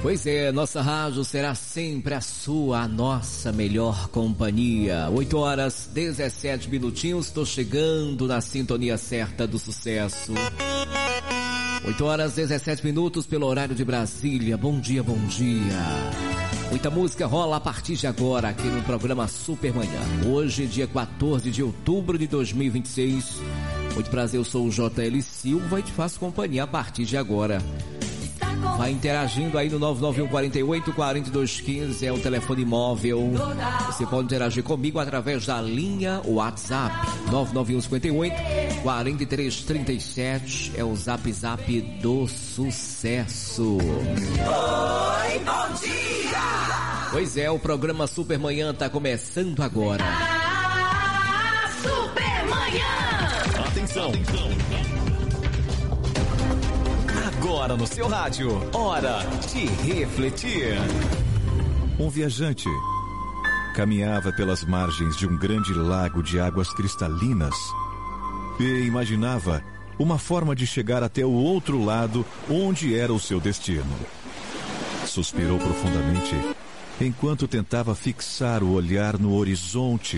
Pois é, nossa rádio será sempre a nossa melhor companhia. 8 horas, 17 minutinhos, estou chegando na sintonia certa do sucesso. 8 horas, 17 minutos pelo horário de Brasília. Bom dia, bom dia. Muita música rola a partir de agora aqui no programa Supermanhã. Hoje, dia 14 de outubro de 2026. Muito prazer, eu sou o JL Silva e te faço companhia a partir de agora. Vai interagindo aí no 99148-4215, é o telefone móvel. Você pode interagir comigo através da linha WhatsApp 99158-4337, é o Zap Zap do Sucesso. Oi, bom dia! Pois é, o programa Supermanhã tá começando agora. Supermanhã! Atenção! Agora no seu rádio, hora de refletir. Um viajante caminhava pelas margens de um grande lago de águas cristalinas e imaginava uma forma de chegar até o outro lado, onde era o seu destino. Suspirou profundamente enquanto tentava fixar o olhar no horizonte.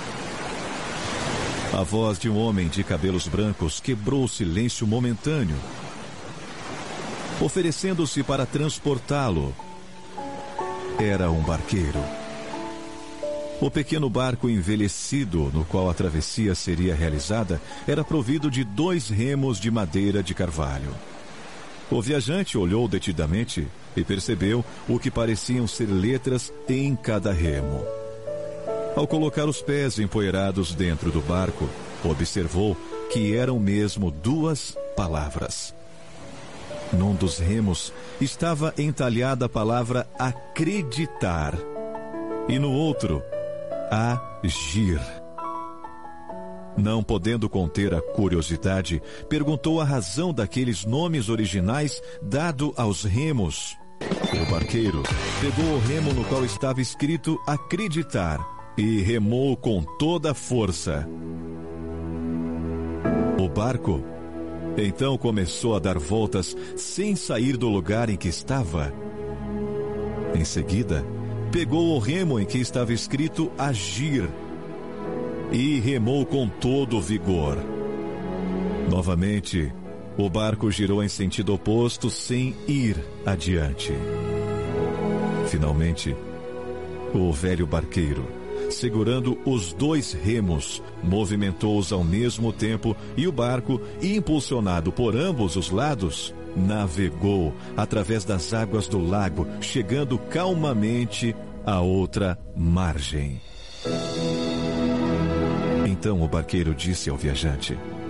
A voz de um homem de cabelos brancos quebrou o silêncio momentâneo, oferecendo-se para transportá-lo. Era um barqueiro. O pequeno barco envelhecido no qual a travessia seria realizada era provido de 2 remos de madeira de carvalho. O viajante olhou detidamente e percebeu o que pareciam ser letras em cada remo. Ao colocar os pés empoeirados dentro do barco, observou que eram mesmo 2 palavras. Num dos remos estava entalhada a palavra acreditar e no outro, agir. Não podendo conter a curiosidade, perguntou a razão daqueles nomes originais dado aos remos. O barqueiro pegou o remo no qual estava escrito acreditar e remou com toda a força. O barco então começou a dar voltas sem sair do lugar em que estava. Em seguida, pegou o remo em que estava escrito agir e remou com todo o vigor. Novamente, o barco girou em sentido oposto sem ir adiante. Finalmente, o velho barqueiro, segurando os 2 remos, movimentou-os ao mesmo tempo e o barco, impulsionado por ambos os lados, navegou através das águas do lago, chegando calmamente à outra margem. Então o barqueiro disse ao viajante: